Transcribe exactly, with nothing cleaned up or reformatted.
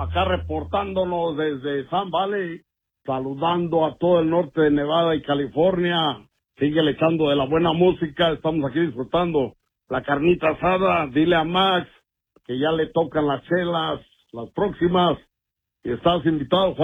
acá reportándonos desde Sun Valley, saludando a todo el norte de Nevada y California. Sigue echando de la buena música, estamos aquí disfrutando la carnita asada. Dile a Max que ya le tocan las chelas, las próximas, y estás invitado, Juan.